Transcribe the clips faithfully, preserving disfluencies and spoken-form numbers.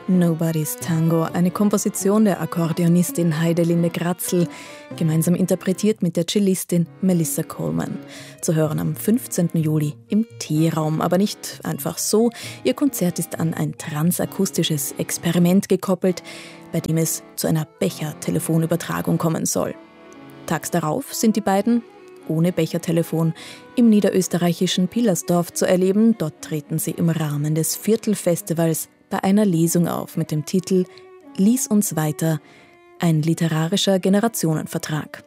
Nobody's Tango, eine Komposition der Akkordeonistin Heidelinde Gratzl, gemeinsam interpretiert mit der Cellistin Melissa Coleman. Zu hören am fünfzehnten Juli im Teeraum, aber nicht einfach so. Ihr Konzert ist an ein transakustisches Experiment gekoppelt, bei dem es zu einer Bechertelefonübertragung kommen soll. Tags darauf sind die beiden ohne Bechertelefon im niederösterreichischen Pillersdorf zu erleben. Dort treten sie im Rahmen des Viertelfestivals bei einer Lesung auf mit dem Titel »Lies uns weiter – ein literarischer Generationenvertrag«.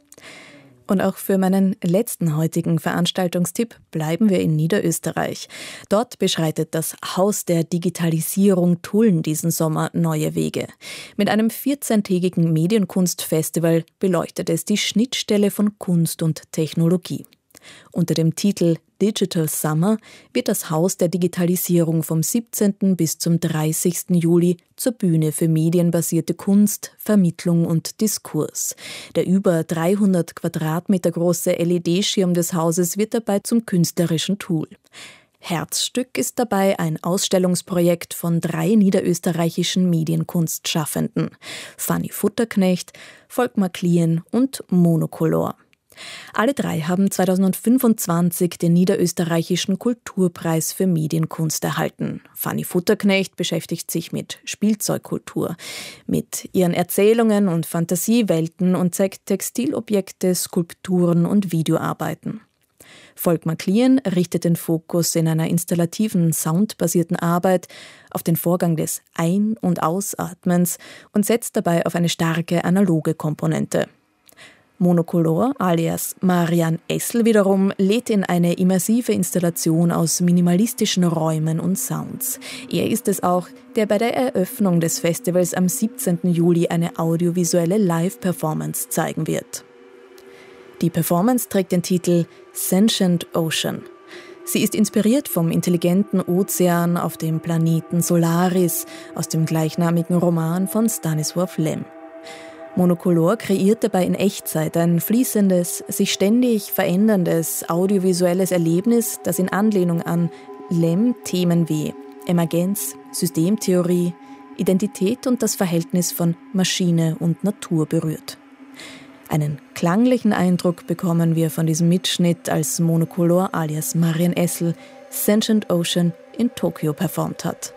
Und auch für meinen letzten heutigen Veranstaltungstipp bleiben wir in Niederösterreich. Dort beschreitet das Haus der Digitalisierung Tulln diesen Sommer neue Wege. Mit einem vierzehntägigen Medienkunstfestival beleuchtet es die Schnittstelle von Kunst und Technologie. Unter dem Titel Digital Summer wird das Haus der Digitalisierung vom siebzehnten bis zum dreißigsten Juli zur Bühne für medienbasierte Kunst, Vermittlung und Diskurs. Der über dreihundert Quadratmeter große L E D-Schirm des Hauses wird dabei zum künstlerischen Tool. Herzstück ist dabei ein Ausstellungsprojekt von drei niederösterreichischen Medienkunstschaffenden: Fanny Futterknecht, Volkmar Klien und Monocolor. Alle drei haben zweitausendfünfundzwanzig den niederösterreichischen Kulturpreis für Medienkunst erhalten. Fanny Futterknecht beschäftigt sich mit Spielzeugkultur, mit ihren Erzählungen und Fantasiewelten und zeigt Textilobjekte, Skulpturen und Videoarbeiten. Volkmar Klien richtet den Fokus in einer installativen, soundbasierten Arbeit auf den Vorgang des Ein- und Ausatmens und setzt dabei auf eine starke analoge Komponente. Monocolor alias Marian Essl wiederum lädt in eine immersive Installation aus minimalistischen Räumen und Sounds. Er ist es auch, der bei der Eröffnung des Festivals am siebzehnten Juli eine audiovisuelle Live-Performance zeigen wird. Die Performance trägt den Titel Sentient Ocean. Sie ist inspiriert vom intelligenten Ozean auf dem Planeten Solaris aus dem gleichnamigen Roman von Stanisław Lem. Monocolor kreiert dabei in Echtzeit ein fließendes, sich ständig veränderndes audiovisuelles Erlebnis, das in Anlehnung an Lem Themen wie Emergenz, Systemtheorie, Identität und das Verhältnis von Maschine und Natur berührt. Einen klanglichen Eindruck bekommen wir von diesem Mitschnitt, als Monocolor alias Marian Essl Sentient Ocean in Tokio performt hat.